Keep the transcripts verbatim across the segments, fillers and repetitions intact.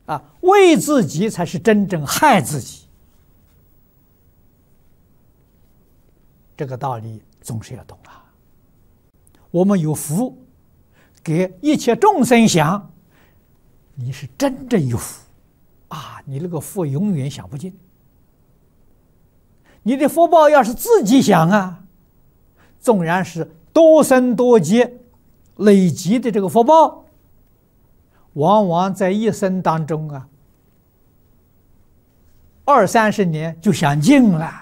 啊，为自己才是真正害自己。这个道理总是要懂啊。我们有福，给一切众生想，你是真正有福啊！你那个福永远享不尽。你的福报要是自己想啊，纵然是多生多劫累积的这个福报，往往在一生当中啊，二三十年就享尽了。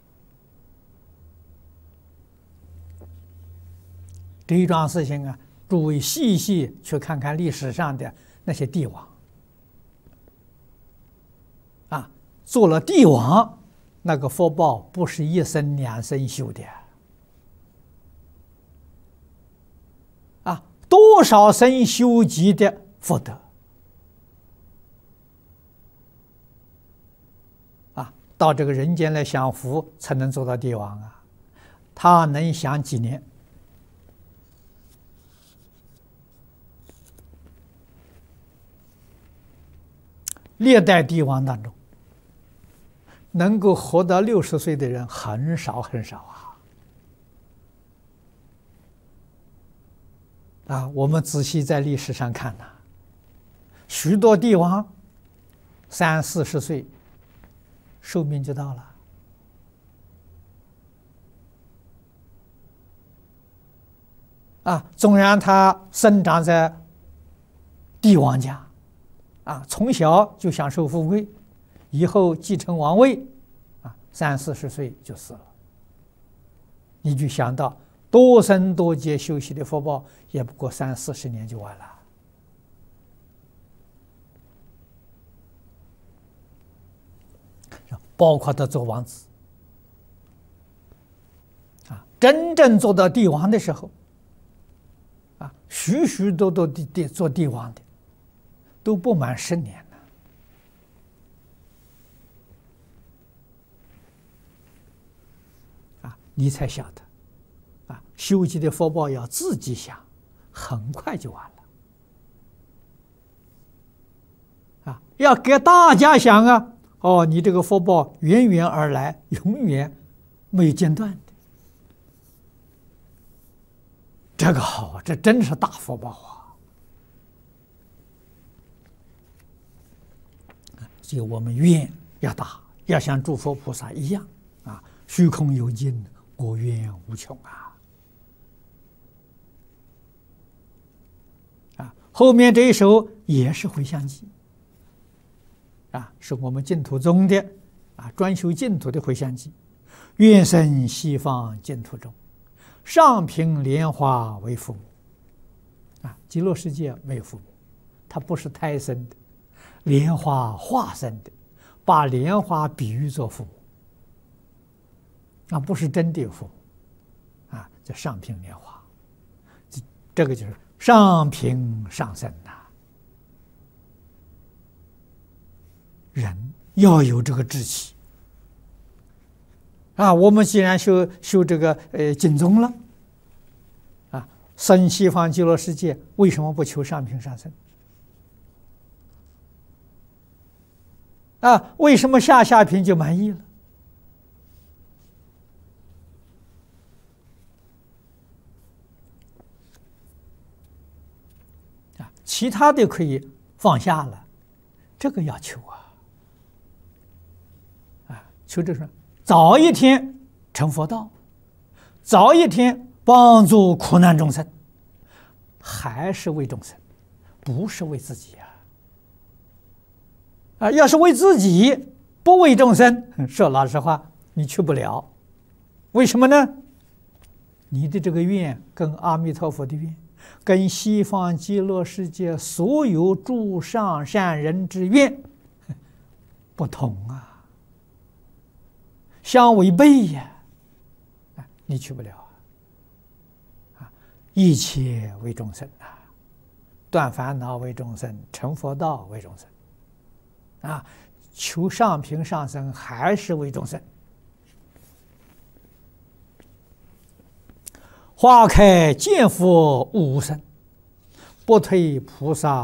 这一桩事情啊，诸位细细去看看历史上的那些帝王啊，做了帝王，那个福报不是一生两生修的啊，多少生修集的福德啊，到这个人间来享福，才能做到帝王啊。他能享几年？历代帝王当中，能够活到六十岁的人很少很少啊！啊，我们仔细在历史上看呐、啊，许多帝王三四十岁寿命就到了啊。纵然他生长在帝王家。啊，从小就享受富贵，以后继承王位，啊，三四十岁就死了。你就想到多生多劫修习的福报，也不过三四十年就完了。包括他做王子，啊，真正做到帝王的时候，啊，许许多多的帝做帝王的。都不满十年了啊！你才晓得啊，修集的福报要自己想，很快就完了啊！要给大家想啊，哦，你这个福报源源而来，永远没有间断的，这个好，这真是大福报啊！所以我们愿要大，要像诸佛菩萨一样啊，虚空有尽，我愿无穷啊！啊，后面这一首也是回向偈啊，是我们净土宗的啊，专修净土的回向偈。愿生西方净土中，上品莲花为父母。啊，极乐世界没有父母，它不是胎生的。莲花化生的，把莲花比喻作父母，那不是真的有父母啊！叫上品莲花，这这个就是上品上生呐、啊。人要有这个志气啊！我们既然修修这个呃净宗了啊，生西方极乐世界，为什么不求上品上生？啊，为什么下下品就满意了？啊，其他的可以放下了，这个要求啊，啊，求这是早一天成佛道，早一天帮助苦难众生，还是为众生，不是为自己啊。啊，要是为自己不为众生，说老实话，你去不了。为什么呢？你的这个愿跟阿弥陀佛的愿，跟西方极乐世界所有诸上善人之愿不同啊，相违背呀，你去不了啊！一切为众生啊，断烦恼为众生，成佛道为众生。啊，求上品上生还是为众生。花开见佛无声，不退菩萨